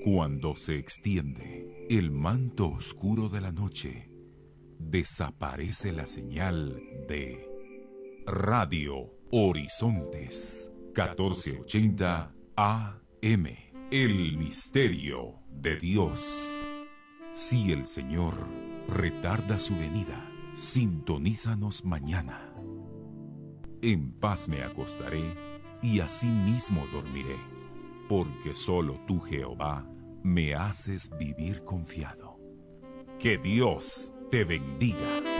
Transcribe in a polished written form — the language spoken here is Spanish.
Cuando se extiende el manto oscuro de la noche, desaparece la señal de Radio Horizontes 1480 AM. El misterio de Dios. Si el Señor retarda su venida, sintonízanos mañana. En paz me acostaré y asimismo dormiré, porque solo tú, Jehová, me haces vivir confiado. Que Dios te bendiga.